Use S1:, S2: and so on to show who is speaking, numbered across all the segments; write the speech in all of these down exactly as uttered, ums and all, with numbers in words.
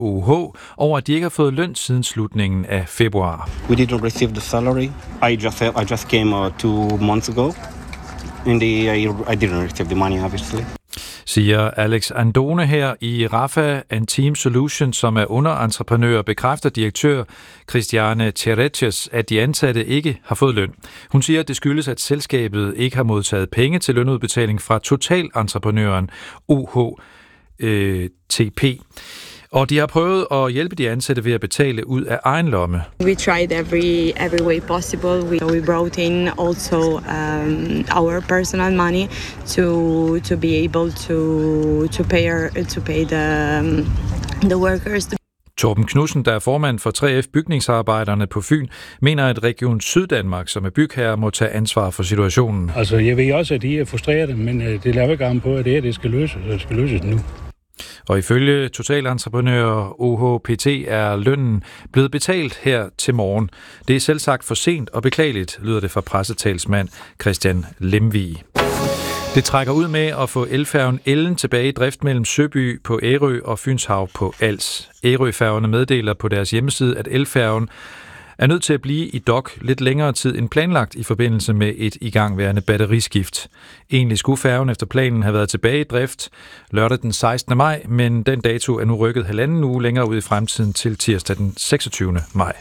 S1: O H over, at de ikke har fået løn siden slutningen af februar.
S2: We didn't receive the salary. I just I just came uh, two months ago, and the, I, I didn't receive the money, obviously.
S1: Siger Alex Andone her i Rafa and Team Solutions, som er underentreprenør, bekræfter direktør Christiane Tjeretjes, at de ansatte ikke har fået løn. Hun siger, at det skyldes, at selskabet ikke har modtaget penge til lønudbetaling fra totalentreprenøren O H T P. Og de har prøvet at hjælpe de ansatte ved at betale ud af egen lomme.
S3: We tried every every way possible. We, we brought in also um, our personal money to to be able to to pay our, to pay the um, the workers.
S1: Torben Knudsen, der er formand for tre F Bygningsarbejderne på Fyn, mener, at Region Syddanmark, som er bygherre, må tage ansvar for situationen.
S4: Altså, jeg ved også, at de er frustrerede, men det laver ikke om på, at det her det skal løses, og det skal løses nu.
S1: Og ifølge totalentreprenør O H P T er lønnen blevet betalt her til morgen. Det er selvsagt for sent og beklageligt, lyder det fra pressetalsmand Christian Lemvig. Det trækker ud med at få elfærgen Ellen tilbage i drift mellem Søby på Ærø og Fynshav på Als. Ærøfærgerne meddeler på deres hjemmeside, at elfærgen er nødt til at blive i dok lidt længere tid end planlagt i forbindelse med et igangværende batteriskift. Egentlig skulle færgen efter planen have været tilbage i drift lørdag den sekstende maj, men den dato er nu rykket halvanden uge længere ud i fremtiden til tirsdag den seksogtyvende maj.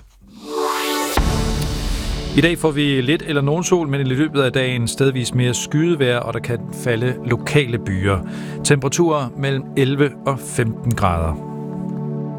S1: I dag får vi lidt eller nogen sol, men i løbet af dagen stedvis mere skydevejr, og der kan falde lokale byer. Temperaturer mellem elleve og femten grader.